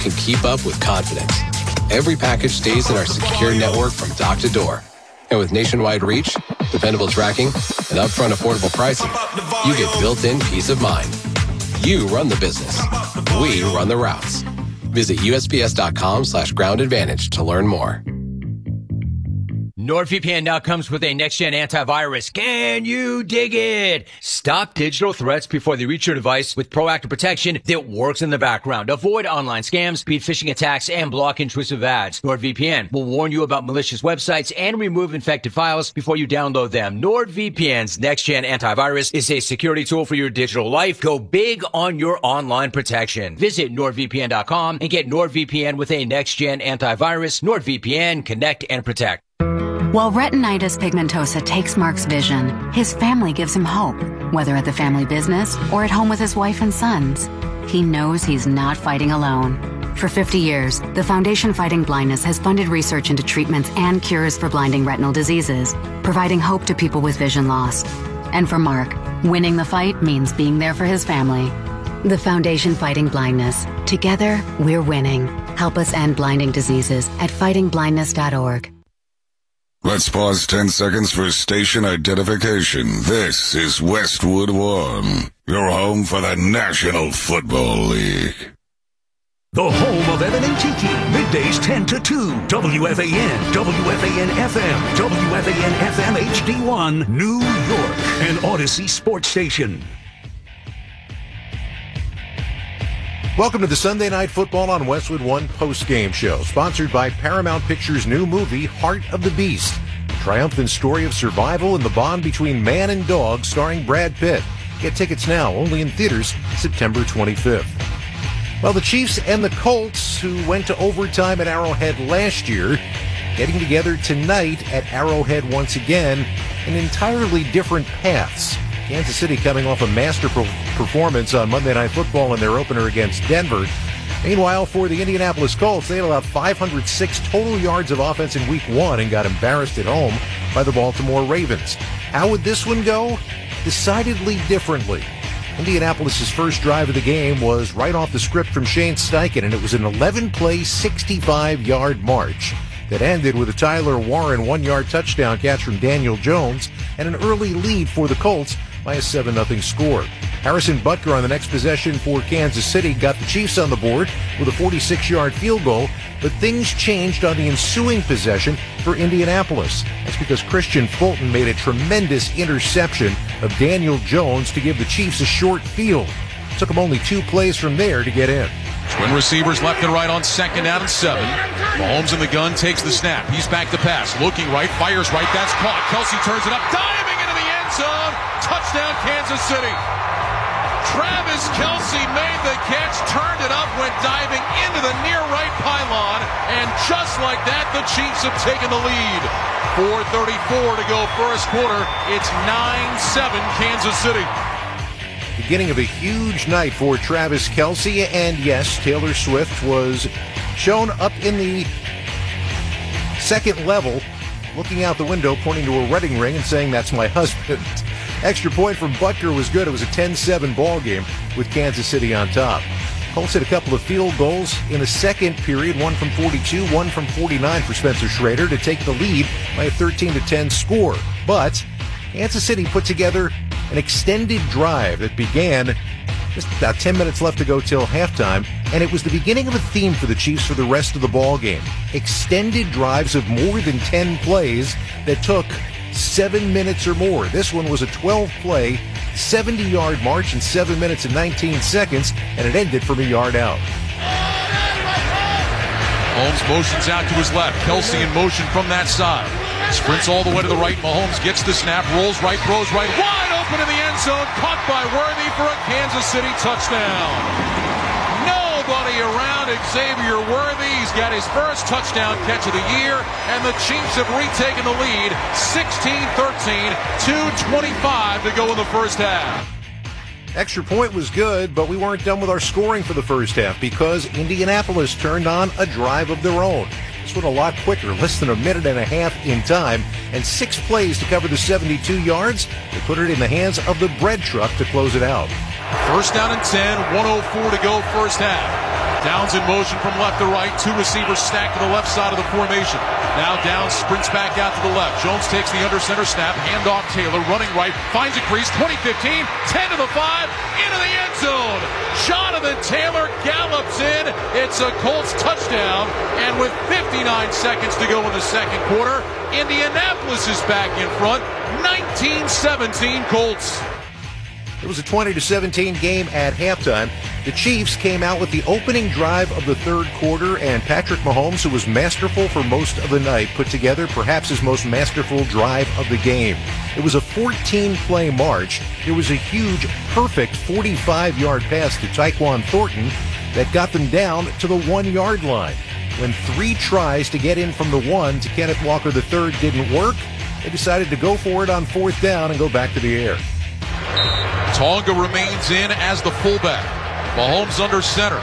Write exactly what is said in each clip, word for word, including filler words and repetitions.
can keep up with confidence. Every package stays in our secure network from dock to door. And with nationwide reach, dependable tracking, and upfront affordable pricing, you get built-in peace of mind. You run the business. We run the routes. Visit U S P S dot com slash ground advantage to learn more. NordVPN now comes with a next-gen antivirus. Can you dig it? Stop digital threats before they reach your device with proactive protection that works in the background. Avoid online scams, beat phishing attacks, and block intrusive ads. NordVPN will warn you about malicious websites and remove infected files before you download them. NordVPN's next-gen antivirus is a security tool for your digital life. Go big on your online protection. Visit nord V P N dot com and get NordVPN with a next-gen antivirus. NordVPN, connect and protect. While retinitis pigmentosa takes Mark's vision, his family gives him hope, whether at the family business or at home with his wife and sons. He knows he's not fighting alone. For fifty years, the Foundation Fighting Blindness has funded research into treatments and cures for blinding retinal diseases, providing hope to people with vision loss. And for Mark, winning the fight means being there for his family. The Foundation Fighting Blindness. Together, we're winning. Help us end blinding diseases at fighting blindness dot org. Let's pause ten seconds for station identification. This is Westwood One, your home for the National Football League. The home of Evan and Tiki, middays ten to two, W F A N, W F A N F M, W F A N F M H D one, New York, an Odyssey sports station. Welcome to the Sunday Night Football on Westwood One post-game show, sponsored by Paramount Pictures' new movie, Heart of the Beast, a triumphant story of survival and the bond between man and dog, starring Brad Pitt. Get tickets now, only in theaters September twenty-fifth. Well, the Chiefs and the Colts, who went to overtime at Arrowhead last year, getting together tonight at Arrowhead once again, in entirely different paths. Kansas City coming off a master performance on Monday Night Football in their opener against Denver. Meanwhile, for the Indianapolis Colts, they allowed five hundred six total yards of offense in week one and got embarrassed at home by the Baltimore Ravens. How would this one go? Decidedly differently. Indianapolis' first drive of the game was right off the script from Shane Steichen, and it was an eleven-play, sixty-five-yard march that ended with a Tyler Warren one-yard touchdown catch from Daniel Jones and an early lead for the Colts by a seven nothing score. Harrison Butker on the next possession for Kansas City got the Chiefs on the board with a forty-six-yard field goal, but things changed on the ensuing possession for Indianapolis. That's because Christian Fulton made a tremendous interception of Daniel Jones to give the Chiefs a short field. It took them only two plays from there to get in. Twin receivers left and right on second down and seven. Mahomes in the gun, takes the snap. He's back to pass. Looking right, fires right. That's caught. Kelsey turns it up, diving into the end zone. Touchdown, Kansas City. Travis Kelsey made the catch, turned it up, went diving into the near right pylon, and just like that, the Chiefs have taken the lead. four thirty-four to go first quarter. It's nine seven Kansas City. Beginning of a huge night for Travis Kelsey, and yes, Taylor Swift was shown up in the second level, looking out the window, pointing to a wedding ring and saying, "That's my husband." Extra point from Butker was good. It was a ten seven ball game with Kansas City on top. Colts hit a couple of field goals in the second period, one from forty-two, one from forty-nine for Spencer Schrader to take the lead by a thirteen to ten score. But Kansas City put together an extended drive that began just about ten minutes left to go till halftime, and it was the beginning of a theme for the Chiefs for the rest of the ball game. Extended drives of more than ten plays that took seven minutes or more. This one was a twelve-play, seventy-yard march in seven minutes and nineteen seconds, and it ended from a yard out. Mahomes motions out to his left. Kelsey in motion from that side. Sprints all the way to the right. Mahomes gets the snap, rolls right, throws right, wide open in the end zone. Caught by Worthy for a Kansas City touchdown. Nobody around Xavier Worthy. He's got his first touchdown catch of the year, and the Chiefs have retaken the lead, sixteen thirteen, two twenty-five to go in the first half. Extra point was good, but we weren't done with our scoring for the first half because Indianapolis turned on a drive of their own. This one a lot quicker, less than a minute and a half in time, and six plays to cover the seventy-two yards. They put it in the hands of the bread truck to close it out. First down and ten, one oh four to go first half. Downs in motion from left to right. Two receivers stacked to the left side of the formation. Now Downs sprints back out to the left. Jones takes the under center snap. Handoff Taylor, running right. Finds a crease. twenty fifteen. ten to the five. Into the end zone. Jonathan Taylor gallops in. It's a Colts touchdown. And with fifty-nine seconds to go in the second quarter, Indianapolis is back in front. nineteen seventeen Colts. It was a twenty to seventeen game at halftime. The Chiefs came out with the opening drive of the third quarter, and Patrick Mahomes, who was masterful for most of the night, put together perhaps his most masterful drive of the game. It was a fourteen-play march. There was a huge, perfect forty-five-yard pass to Tyquan Thornton that got them down to the one-yard line. When three tries to get in from the one to Kenneth Walker the third didn't work, they decided to go for it on fourth down and go back to the air. Tonga remains in as the fullback. Mahomes under center.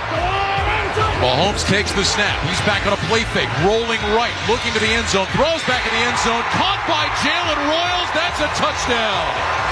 Mahomes takes the snap. He's back on a play fake. Rolling right. Looking to the end zone. Throws back in the end zone. Caught by Jalen Royals. That's a touchdown.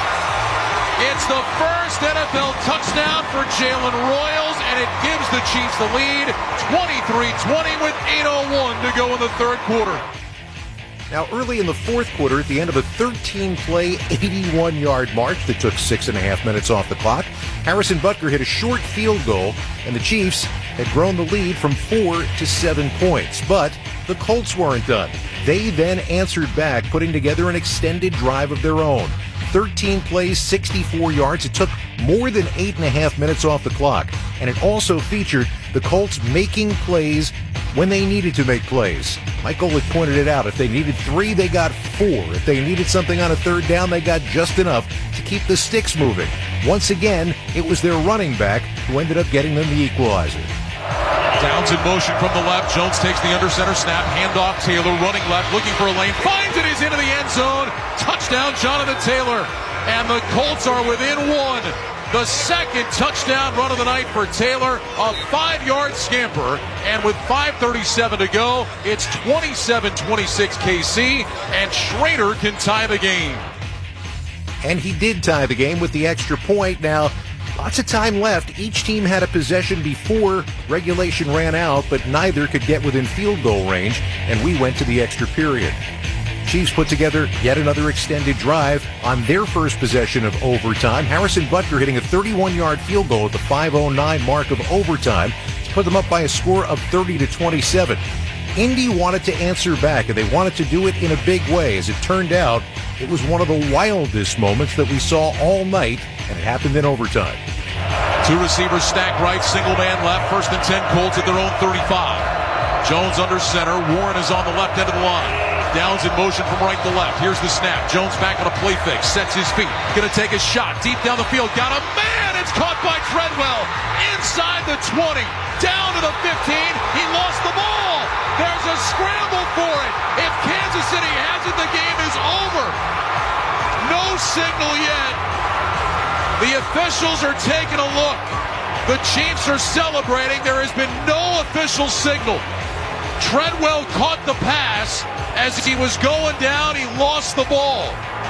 It's the first N F L touchdown for Jalen Royals, and it gives the Chiefs the lead. twenty-three twenty with eight oh one to go in the third quarter. Now, early in the fourth quarter, at the end of a thirteen-play, eighty-one-yard march that took six and a half minutes off the clock, Harrison Butker hit a short field goal, and the Chiefs had grown the lead from four to seven points. But the Colts weren't done. They then answered back, putting together an extended drive of their own. thirteen plays, sixty-four yards. It took more than eight and a half minutes off the clock, and it also featured the Colts making plays when they needed to make plays. Mike Golick pointed it out. If they needed three, they got four. If they needed something on a third down, they got just enough to keep the sticks moving. Once again, it was their running back who ended up getting them the equalizer. Downs in motion from the left. Jones takes the under center snap. Handoff Taylor, running left, looking for a lane. Finds it, he's into the end zone. Touchdown, Jonathan Taylor. And the Colts are within one. The second touchdown run of the night for Taylor, a five-yard scamper. And with five thirty-seven to go, it's twenty-seven twenty-six K C, and Schrader can tie the game. And he did tie the game with the extra point. Now, lots of time left. Each team had a possession before regulation ran out, but neither could get within field goal range, and we went to the extra period. Chiefs put together yet another extended drive on their first possession of overtime. Harrison Butker hitting a thirty-one-yard field goal at the five oh nine mark of overtime to put them up by a score of thirty to twenty-seven. Indy wanted to answer back, and they wanted to do it in a big way. As it turned out, it was one of the wildest moments that we saw all night, and it happened in overtime. Two receivers stacked right, single man left. First and ten Colts at their own thirty-five. Jones under center. Warren is on the left end of the line. Downs in motion from right to left. Here's the snap. Jones back on a play fake. Sets his feet. Gonna take a shot. Deep down the field. Got a man. It's caught by Treadwell. Inside the twenty. Down to the fifteen. He lost the ball. There's a scramble for it. If Kansas City has it, the game is over. No signal yet. The officials are taking a look. The Chiefs are celebrating. There has been no official signal. Treadwell caught the pass. As he was going down, he lost the ball.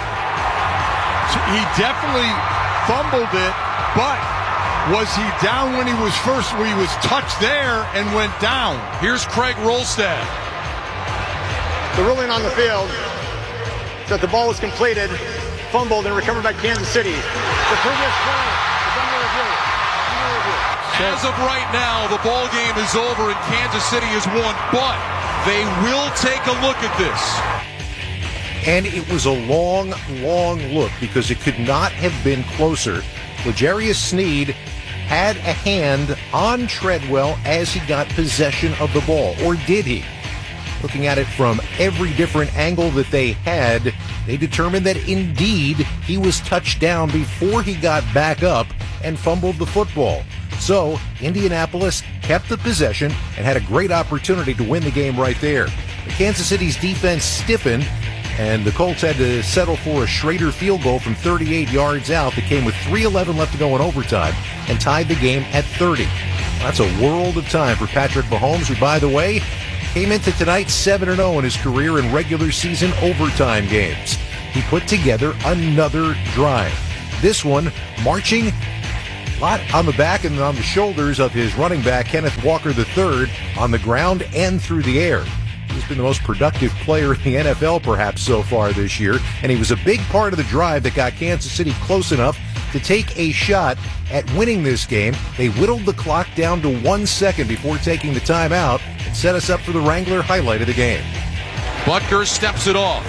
He definitely fumbled it, but was he down when he was first, when he was touched there and went down? Here's Craig Rolstad. The ruling on the field is that the ball was completed, fumbled, and recovered by Kansas City. The previous play is under review. Under review. As of right now, the ball game is over and Kansas City has won, but they will take a look at this. And it was a long, long look because it could not have been closer. L'Jarius Sneed had a hand on Treadwell as he got possession of the ball, or did he? Looking at it from every different angle that they had, they determined that indeed he was touched down before he got back up and fumbled the football. So Indianapolis kept the possession and had a great opportunity to win the game right there. But Kansas City's defense stiffened, and the Colts had to settle for a Schrader field goal from thirty-eight yards out that came with three eleven left to go in overtime and tied the game at thirty. That's a world of time for Patrick Mahomes, who, by the way, came into tonight seven and oh in his career in regular season overtime games. He put together another drive. This one marching A lot on the back and on the shoulders of his running back, Kenneth Walker the third, on the ground and through the air. He's been the most productive player in the N F L perhaps so far this year, and he was a big part of the drive that got Kansas City close enough to take a shot at winning this game. They whittled the clock down to one second before taking the timeout and set us up for the Wrangler highlight of the game. Butker steps it off.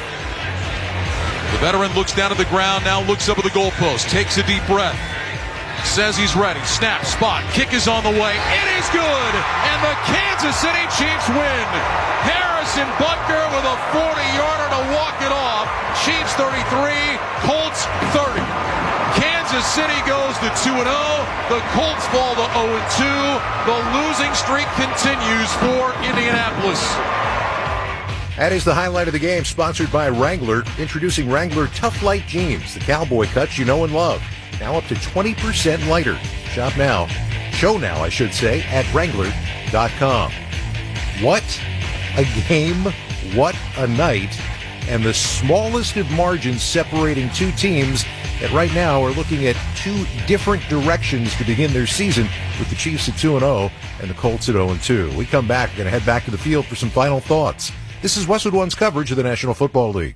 The veteran looks down to the ground, now looks up at the goalpost, takes a deep breath. Says he's ready. Snap, spot, kick is on the way. It is good, and the Kansas City Chiefs win. Harrison Butker with a forty-yarder to walk it off. Chiefs thirty-three, Colts thirty. Kansas City goes to two and oh. The Colts fall to oh and two. The losing streak continues for Indianapolis. That is the highlight of the game, sponsored by Wrangler. Introducing Wrangler Tough Light Jeans, the cowboy cuts you know and love. Now up to twenty percent lighter. Shop now. Show now, I should say, at Wrangler dot com. What a game. What a night. And the smallest of margins separating two teams that right now are looking at two different directions to begin their season, with the Chiefs at two and oh and the Colts at oh and two. We come back. We're going to head back to the field for some final thoughts. This is Westwood One's coverage of the National Football League.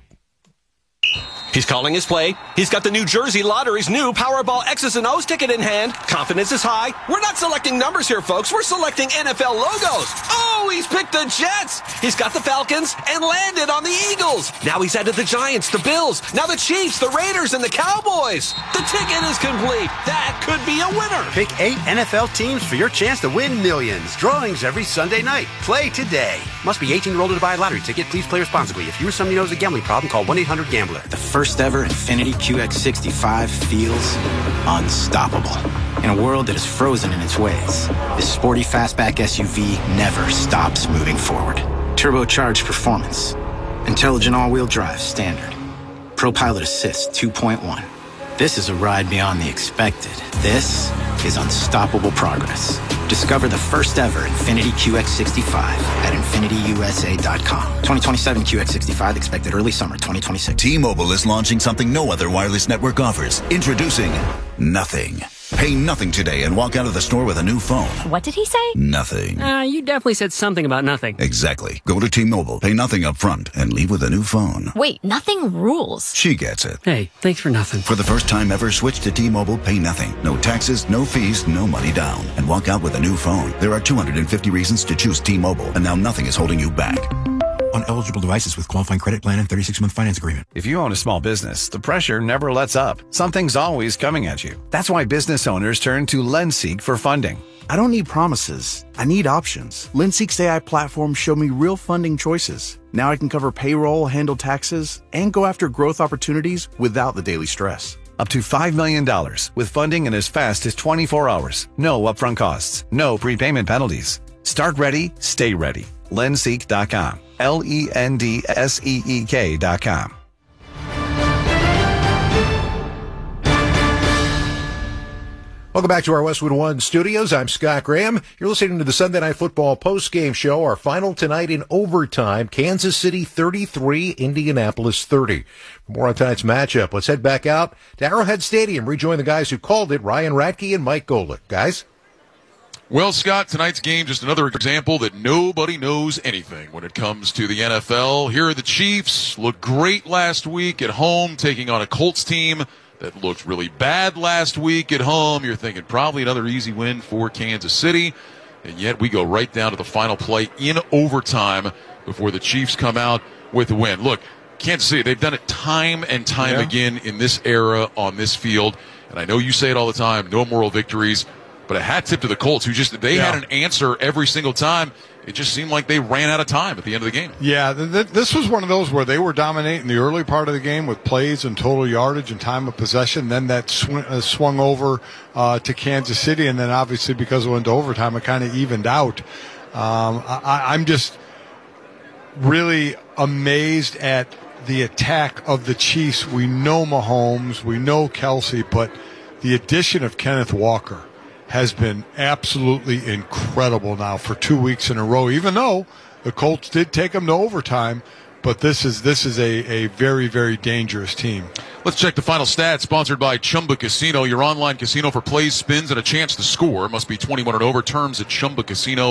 He's calling his play. He's got the New Jersey Lottery's new Powerball X's and O's ticket in hand. Confidence is high. We're not selecting numbers here, folks. We're selecting N F L logos. Oh, he's picked the Jets. He's got the Falcons and landed on the Eagles. Now he's added the Giants, the Bills, now the Chiefs, the Raiders, and the Cowboys. The ticket is complete. That could be a winner. Pick eight N F L teams for your chance to win millions. Drawings every Sunday night. Play today. Must be eighteen year old to buy a lottery ticket. Please play responsibly. If you or somebody knows a gambling problem, call one eight hundred gambler. The first ever Infiniti Q X sixty-five feels unstoppable. In a world that is frozen in its ways, this sporty fastback S U V never stops moving forward. Turbocharged performance, intelligent all-wheel drive standard, ProPilot Assist two point one. This is a ride beyond the expected. This is unstoppable progress. Discover the first ever Infiniti Q X sixty-five at Infiniti U S A dot com. twenty twenty-seven Q X sixty-five expected early summer twenty twenty-six. T-Mobile is launching something no other wireless network offers. Introducing Nothing. Pay nothing today and walk out of the store with a new phone. What did he say? Nothing. Uh, you definitely said something about nothing. Exactly. Go to T-Mobile, pay nothing up front, and leave with a new phone. Wait, nothing rules. She gets it. Hey, thanks for nothing. For the first time ever, switch to T-Mobile, pay nothing. No taxes, no fees, no money down. And walk out with a new phone. There are two hundred fifty reasons to choose T-Mobile, and now nothing is holding you back. On eligible devices with qualifying credit plan and thirty-six month finance agreement. If you own a small business, the pressure never lets up. Something's always coming at you. That's why business owners turn to LendSeek for funding. I don't need promises. I need options. LendSeek's A I platform showed me real funding choices. Now I can cover payroll, handle taxes, and go after growth opportunities without the daily stress. Up to five million dollars with funding in as fast as twenty-four hours. No upfront costs. No prepayment penalties. Start ready, stay ready. Lendseek dot com. L E N D S E E K dot com. Welcome back to our Westwood One studios. I'm Scott Graham. You're listening to the Sunday Night Football post-game show. Our final tonight in overtime, Kansas City thirty-three, Indianapolis thirty. For more on tonight's matchup, let's head back out to Arrowhead Stadium. Rejoin the guys who called it, Ryan Radke and Mike Golick. Guys? Well, Scott, tonight's game, just another example that nobody knows anything when it comes to the N F L. Here are the Chiefs. Looked great last week at home, taking on a Colts team that looked really bad last week at home. You're thinking probably another easy win for Kansas City. And yet we go right down to the final play in overtime before the Chiefs come out with a win. Look, Kansas City, they've done it time and time yeah. again in this era on this field. And I know you say it all the time, no moral victories. But a hat tip to the Colts, who just, they yeah. had an answer every single time. It just seemed like they ran out of time at the end of the game. Yeah, th- th- this was one of those where they were dominating the early part of the game with plays and total yardage and time of possession. Then that sw- uh, swung over uh, to Kansas City, and then obviously because it went to overtime, it kind of evened out. Um, I- I'm just really amazed at the attack of the Chiefs. We know Mahomes, we know Kelsey, but the addition of Kenneth Walker has been absolutely incredible now for two weeks in a row, even though the Colts did take them to overtime. but this is this is a, a very, very dangerous team. Let's check the final stats, sponsored by Chumba Casino, your online casino for plays, spins, and a chance to score. Must be twenty-one and over. Terms at chumba casino